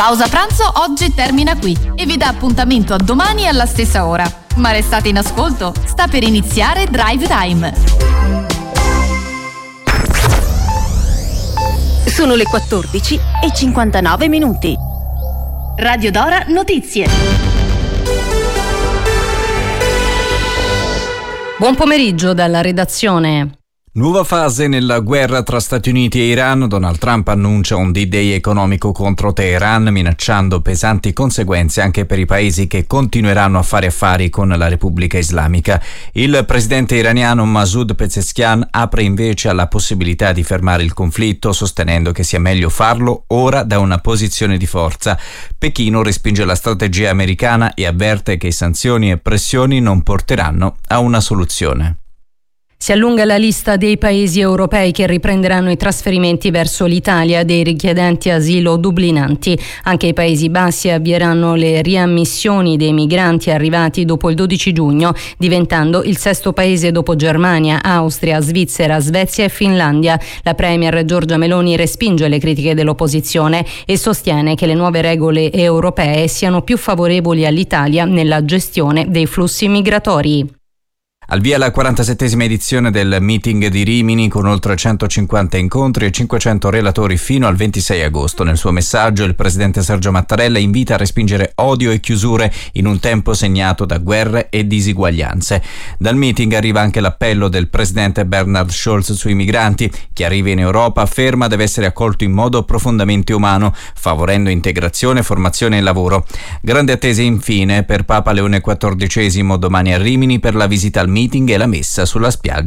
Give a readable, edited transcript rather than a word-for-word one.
Pausa pranzo oggi termina qui e vi dà appuntamento a domani alla stessa ora. Ma restate in ascolto, sta per iniziare Drive Time. Sono le 14:59. Radio Dora Notizie. Buon pomeriggio dalla redazione. Nuova fase nella guerra tra Stati Uniti e Iran. Donald Trump annuncia un D-Day economico contro Teheran, minacciando pesanti conseguenze anche per i paesi che continueranno a fare affari con la Repubblica Islamica. Il presidente iraniano Masoud Pezeshkian apre invece alla possibilità di fermare il conflitto, sostenendo che sia meglio farlo ora da una posizione di forza. Pechino respinge la strategia americana e avverte che sanzioni e pressioni non porteranno a una soluzione. Si allunga la lista dei paesi europei che riprenderanno i trasferimenti verso l'Italia dei richiedenti asilo dublinanti. Anche i Paesi Bassi avvieranno le riammissioni dei migranti arrivati dopo il 12 giugno, diventando il sesto paese dopo Germania, Austria, Svizzera, Svezia e Finlandia. La premier Giorgia Meloni respinge le critiche dell'opposizione e sostiene che le nuove regole europee siano più favorevoli all'Italia nella gestione dei flussi migratori. Al via la 47esima edizione del meeting di Rimini con oltre 150 incontri e 500 relatori fino al 26 agosto. Nel suo messaggio il presidente Sergio Mattarella invita a respingere odio e chiusure in un tempo segnato da guerre e disuguaglianze. Dal meeting arriva anche l'appello del presidente Bernhard Scholz sui migranti. Chi arriva in Europa, afferma, deve essere accolto in modo profondamente umano, favorendo integrazione, formazione e lavoro. Grande attesa infine per Papa Leone XIV domani a Rimini per la visita al meeting e la messa sulla spiaggia